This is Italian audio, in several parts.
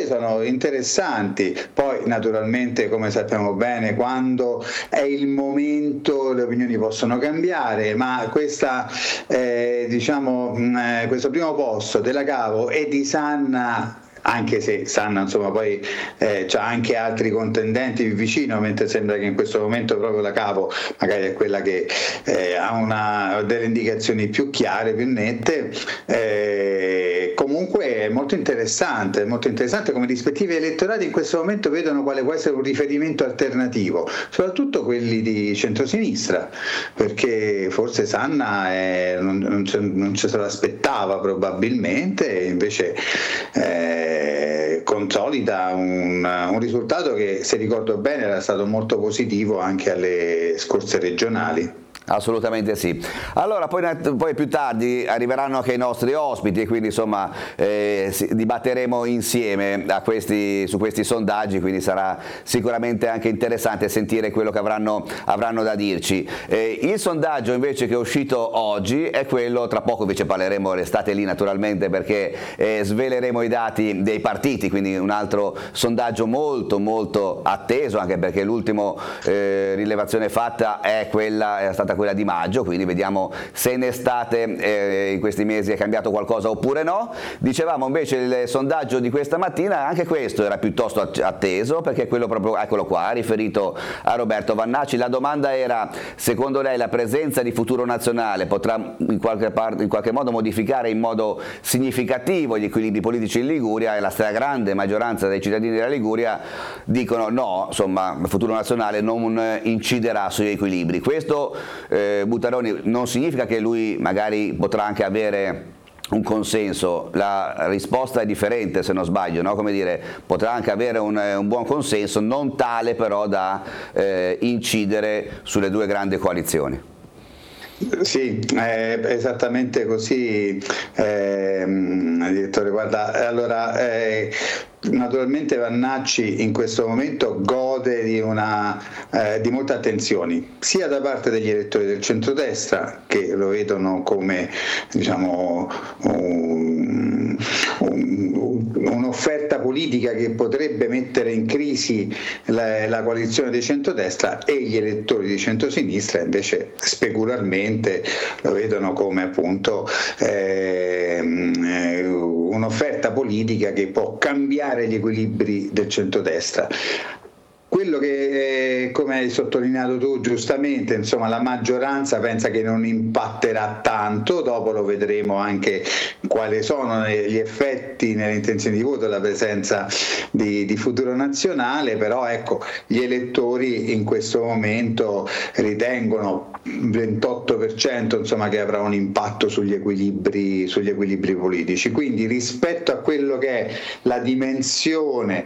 sono interessanti. Poi naturalmente, come sappiamo bene, quando è il momento le opinioni possono cambiare, ma questo primo posto della Cavo e di Sanna, anche se Sanna insomma poi c'ha anche altri contendenti vicino, mentre sembra che in questo momento proprio la Capo magari è quella che ha delle indicazioni più chiare, più nette. Comunque è molto interessante come rispettivi elettorati in questo momento vedono quale può essere un riferimento alternativo, soprattutto quelli di centrosinistra, perché forse Sanna non ce lo aspettava probabilmente, e invece consolida un risultato che, se ricordo bene, era stato molto positivo anche alle scorse regionali. Assolutamente sì. Allora poi più tardi arriveranno anche i nostri ospiti e quindi insomma dibatteremo insieme su questi sondaggi, quindi sarà sicuramente anche interessante sentire quello che avranno da dirci. Il sondaggio invece che è uscito oggi è quello, tra poco invece parleremo, restate lì naturalmente perché sveleremo i dati dei partiti, quindi un altro sondaggio molto molto atteso, anche perché l'ultima rilevazione fatta è stata quella di maggio, quindi vediamo se in estate in questi mesi è cambiato qualcosa oppure no. Dicevamo invece il sondaggio di questa mattina, anche questo era piuttosto atteso, perché quello proprio, eccolo qua, riferito a Roberto Vannacci. La domanda era: secondo lei la presenza di Futuro Nazionale potrà in qualche modo modificare in modo significativo gli equilibri politici in Liguria? E la stragrande maggioranza dei cittadini della Liguria dicono no, insomma Futuro Nazionale non inciderà sugli equilibri. Questo Buttaroni non significa che lui magari potrà anche avere un consenso, la risposta è differente se non sbaglio, no? Come dire, potrà anche avere un buon consenso, non tale però da incidere sulle due grandi coalizioni. Sì, esattamente così, direttore. Guarda, allora naturalmente Vannacci in questo momento gode di molte attenzioni, sia da parte degli elettori del centrodestra, che lo vedono come, diciamo, un'offerta politica che potrebbe mettere in crisi la coalizione di centrodestra, e gli elettori di centrosinistra invece specularmente lo vedono come appunto un'offerta politica che può cambiare gli equilibri del centrodestra. Quello che, come hai sottolineato tu giustamente, insomma, la maggioranza pensa che non impatterà tanto, dopo lo vedremo anche quali sono gli effetti nelle intenzioni di voto della presenza di Futuro Nazionale, però ecco, gli elettori in questo momento ritengono 28% insomma, che avrà un impatto sugli equilibri politici. Quindi rispetto a quello che è la dimensione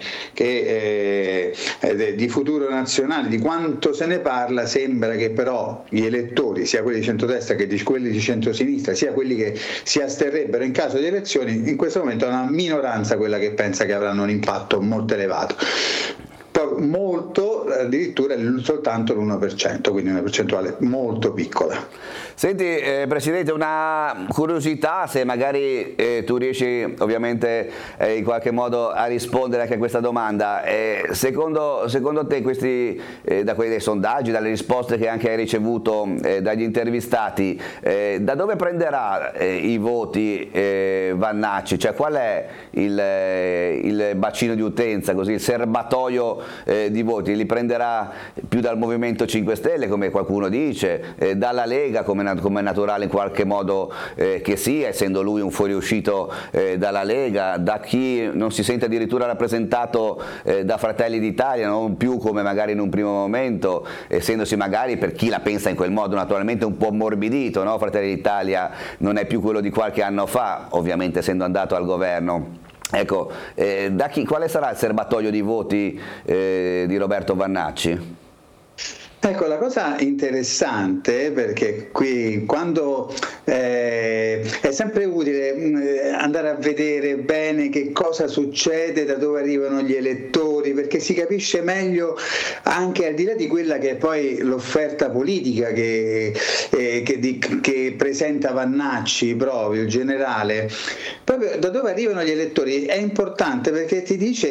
di Futuro Nazionale, di quanto se ne parla, sembra che però gli elettori, sia quelli di centrodestra che quelli di centrosinistra, sia quelli che si asterrebbero in caso di elezioni, in questo momento è una minoranza quella che pensa che avranno un impatto molto elevato. Molto, addirittura soltanto l'1%, quindi una percentuale molto piccola. Senti Presidente, una curiosità, se magari tu riesci ovviamente in qualche modo a rispondere anche a questa domanda. Secondo te questi, da quei sondaggi, dalle risposte che anche hai ricevuto dagli intervistati, da dove prenderà i voti Vannacci? Cioè qual è il bacino di utenza, così, il serbatoio di voti? Li prenderà più dal Movimento 5 Stelle, come qualcuno dice, dalla Lega, come è naturale in qualche modo che sia, essendo lui un fuoriuscito dalla Lega, da chi non si sente addirittura rappresentato da Fratelli d'Italia, non più come magari in un primo momento, essendosi magari, per chi la pensa in quel modo, naturalmente un po' ammorbidito, no? Fratelli d'Italia non è più quello di qualche anno fa, ovviamente essendo andato al governo. Ecco, quale sarà il serbatoio di voti di Roberto Vannacci? Ecco, la cosa interessante, perché qui quando è sempre utile andare a vedere bene che cosa succede, da dove arrivano gli elettori, perché si capisce meglio anche al di là di quella che è poi l'offerta politica che presenta Vannacci, proprio il generale, proprio da dove arrivano gli elettori è importante, perché ti dice